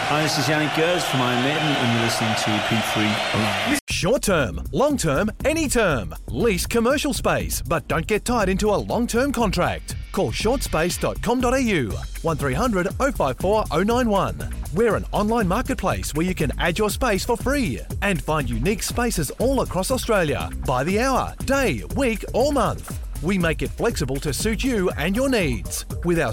Hi, this is Yannick Gers from Iron Maiden, and you're listening to P3 Alive. Short term, long term, any term. Lease commercial space, but don't get tied into a long-term contract. Call shortspace.com.au 1300 054 091. We're an online marketplace where you can add your space for free and find unique spaces all across Australia by the hour, day, week or month. We make it flexible to suit you and your needs. With our